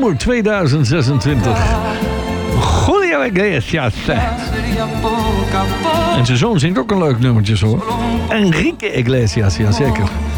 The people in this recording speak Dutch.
zomer 2026. Julio Iglesias. En zijn zoon zingt ook een leuk nummertje hoor. Enrique Iglesias, ja zeker.